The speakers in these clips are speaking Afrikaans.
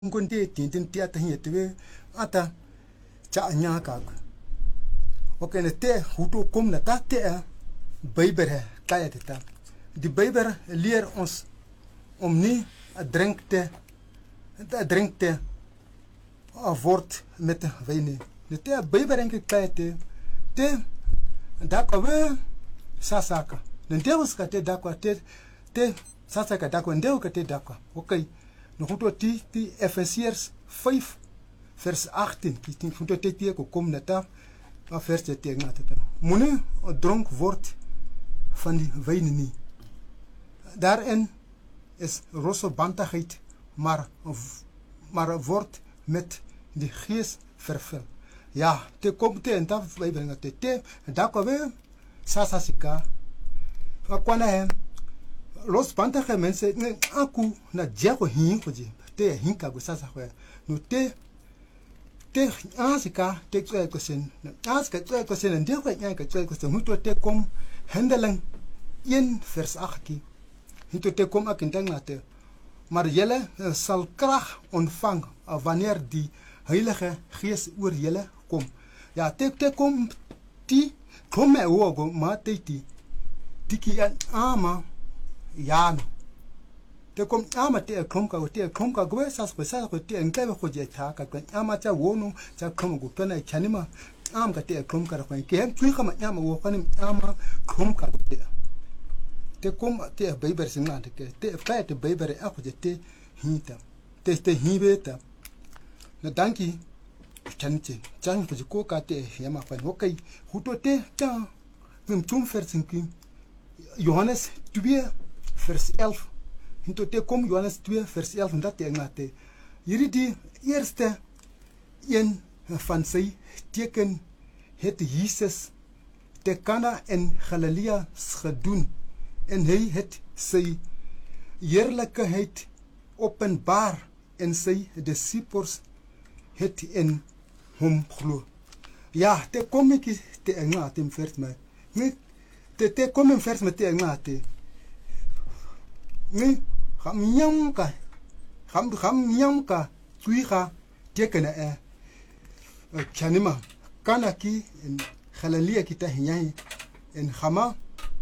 Ngunde tintin tiata hietwe ata cha nyaka oke ne te hutu kom na ta te Bijber kaya ta die Bijber leer ons om nie drinkte woord met wyn ne te Bijber enke kaya te dakwa we sasaka ndeu skate dakwa te sasaka dakwa ndeu kate dakwa okay no hutu ti Efesiërs 5 vers 18 die hutu te kom na ta vers te ngata moenie dronk word van die wyn nie. Daarin is rosselbandigheid, maar word met die gees vervul. Ja, te kom te en taf wij brengen te daar kwa we sasasika. Akwana hem losbandige mensen ne aku na jago hin koji te hinka go sasa kwa no te asika te tswe kosen aska tswe kosen en deel kwanya ka tswe kosen huto te kom handelen 1 vers 18 huto te kom akintangate maar julle sal krag ontvang wanneer die Heilige Gees oor julle kom. Ja, te kom ti kom me ogo ma te tiki an ama ja te kom ama te kromka go sas ko te enkabe ko je ta ka ama cha wono cha krom go pena chanima am ka te kromka ra ko ke tui kama ama wo kanim ama kromka te kom te Bijber singa te fa te Bijber a ko je te hita te hibeta na danki chanche chan ko ka te yama fa okay huto te ta tum versinki Johannes 2 vers 11 hinto te kom Johannes 2 vers 11 dat te ngate hierdie die eerste een van sy teken het Jesus te Kana en Galilea gedoen en hy het sy heerlikheid openbaar en sy disippels het in hom glo. Ja, te kom ek te ngate vers maar te kom vers met te ngate ni kham nyamka tuiga tekena chanima kana ki en Galilea kita hinyai en kham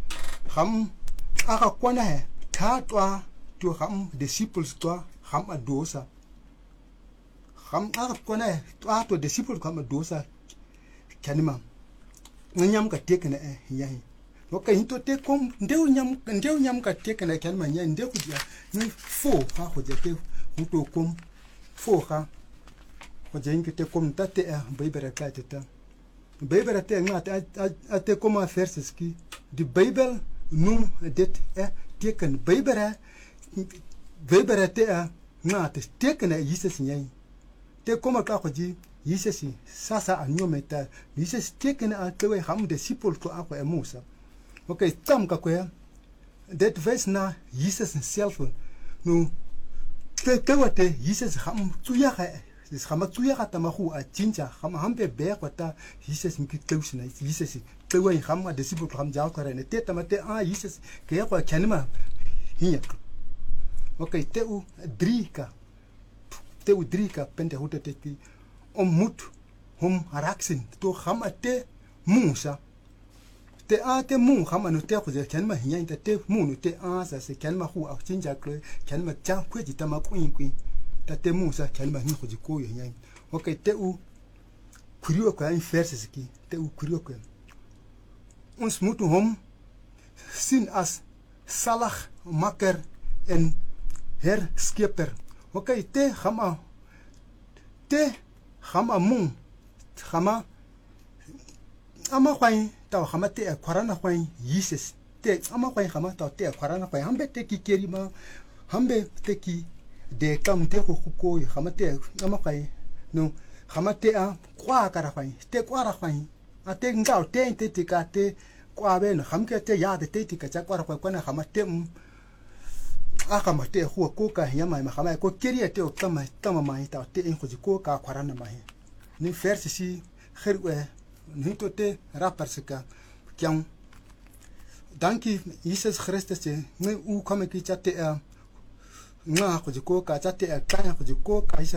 aka kwana he tatwa to kham disciples to kham adosa kham aka kwana to disciples kham adosa chanima nyamka tekena hinyai okay hinto te kom ndeu nyam ka te kana kan manya ndeu dia ni fo ka ho je te hinto kom fo ka ho je inke te kom tate Bijber ka te ta Bijber te ngata te kom verses ki die Bijbel noem dit teken Bijber te ngata teken Jesus nyai te kom ka ho je Jesus sasa anyometa Jesus teken a te ham disciple ko akwa Musa. Okay, tam kakwe dat wijst naar Jesus zelf. Nu, te Jesus ham tuyaga, dus ham tuyaga tamahu a chincha, ham be berg wat Jesus mikit kleusna, Jesus klewe ham a disciple ham jalkare ne te tamate Jesus ke kwa kanima hier. Okay, te u 3 ka pente hote te om moet hom haraksin to ham te Musa. Te mu khama no te ko je kan ma hinya te mu no te sa se kan ma hu a chinja kle kan ma cha kwe ji ta ma kwin te mu sa kan ma hi ko ji ko hinya okay te u kurio ko ein verses ki te u kurio ko ons moet hom sien as salig makker en herskeper okay te khama mu khama ama kwai ta khama te kwarana kwai Jesus te ama kwai khama ta te kwarana kwai hambe te ki kerima hambe te ki de kam te ko khama te ama kwai no khama te a kwa kara kwai te kwara kwai a te ngao te ka te kwa be no hamke te ya de te ka cha kwara kwai kwana khama te khama te ko ka yama ma khama ko keria te o tama mai ta te en ko ka kwarana mai ni verse si kherwe Nito te raparsika kyang danki Jesus Christus ne u kame ki chate nga go jiko ka tsa te ka go jiko ka